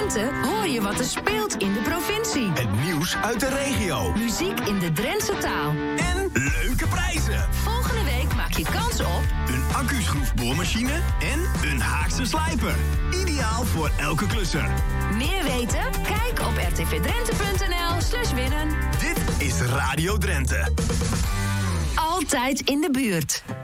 Drenthe hoor je wat er speelt in de provincie. Het nieuws uit de regio. Muziek in de Drentse taal. En leuke prijzen. Volgende week maak je kans op een accu-schroefboormachine en een Haakse slijper. Ideaal voor elke klusser. Meer weten? Kijk op rtvdrenthe.nl/winnen. Dit is Radio Drenthe. Altijd in de buurt.